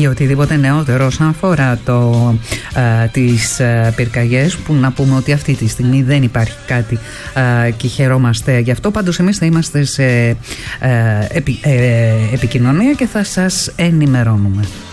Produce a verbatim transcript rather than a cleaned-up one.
ή οτιδήποτε νεότερο όσον αφορά το, ε, τις ε, πυρκαγιές, που να πούμε ότι αυτή τη στιγμή δεν υπάρχει κάτι ε, και χαιρόμαστε γι' αυτό. Πάντως εμείς θα είμαστε σε ε, επι, ε, επικοινωνία και θα σας ενημερώνουμε.